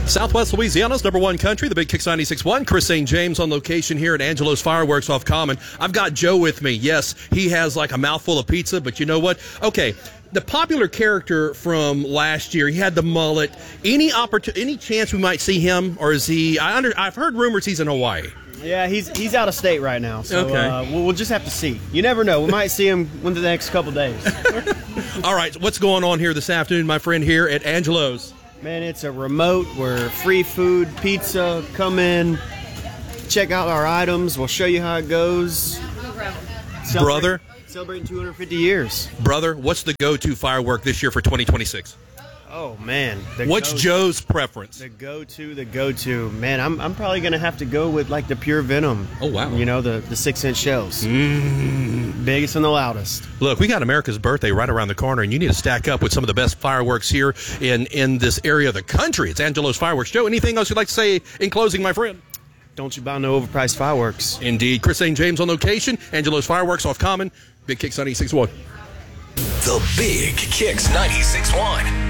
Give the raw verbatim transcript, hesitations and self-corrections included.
Southwest Louisiana's number one country, the Big Kicks ninety-six point one. Chris Saint James on location here at Angelo's Fireworks off Common. I've got Joe with me. Yes, he has like a mouthful of pizza, but you know what? Okay, the popular character from last year, he had the mullet. Any opportunity, any chance we might see him, or is he? I under, I've heard rumors he's in Hawaii. Yeah, he's he's out of state right now, so okay. uh, we'll, we'll just have to see. You never know. We might see him within the next couple days. All right, what's going on here this afternoon, my friend, here at Angelo's? Man, it's a remote. We're free food, pizza. Come in, check out our items. We'll show you how it goes. Celebrate, Brother? Celebrating two hundred fifty years. Brother, what's the go-to firework this year for twenty twenty-six? Oh, man. The What's go-to, Joe's preference? The go-to, the go-to. Man, I'm I'm probably going to have to go with, like, the Pure Venom. Oh, wow. You know, the, the six-inch shells. Mm. Biggest and the loudest. Look, we got America's birthday right around the corner, and you need to stack up with some of the best fireworks here in, in this area of the country. It's Angelo's Fireworks. Joe, anything else you'd like to say in closing, my friend? Don't you buy no overpriced fireworks. Indeed. Chris Saint James on location. Angelo's Fireworks off Common. Big Kicks ninety-six point one. The Big Kicks ninety-six point one.